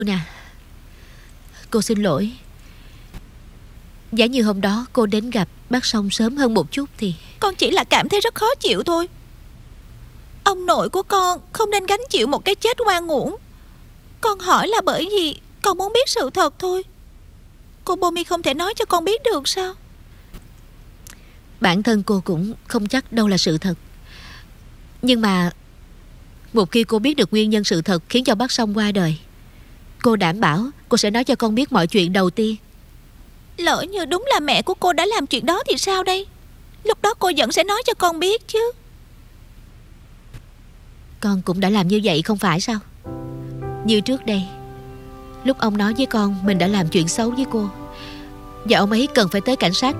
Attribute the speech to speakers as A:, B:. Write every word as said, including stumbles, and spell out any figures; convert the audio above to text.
A: Nè, cô xin lỗi. Giả như hôm đó cô đến gặp bác Song sớm hơn một chút thì...
B: Con chỉ là cảm thấy rất khó chịu thôi. Ông nội của con không nên gánh chịu một cái chết oan uổng. Con hỏi là bởi vì con muốn biết sự thật thôi. Cô Bomi không thể nói cho con biết được sao?
A: Bản thân cô cũng không chắc đâu là sự thật. Nhưng mà một khi cô biết được nguyên nhân sự thật khiến cho bác Song qua đời, cô đảm bảo cô sẽ nói cho con biết mọi chuyện đầu tiên.
B: Lỡ như đúng là mẹ của cô đã làm chuyện đó thì sao đây? Lúc đó cô vẫn sẽ nói cho con biết chứ.
A: Con cũng đã làm như vậy không phải sao? Như trước đây, lúc ông nói với con mình đã làm chuyện xấu với cô, và ông ấy cần phải tới cảnh sát